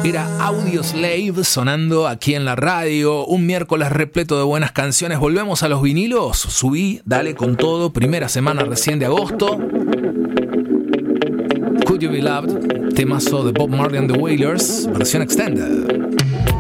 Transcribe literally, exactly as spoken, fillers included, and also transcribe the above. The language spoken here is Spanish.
Era Audioslave sonando aquí en la radio, un miércoles repleto de buenas canciones. Volvemos a los vinilos, subí, dale con todo, primera semana recién de agosto. Could You Be Loved, temazo de Bob Marley and the Wailers, versión extended.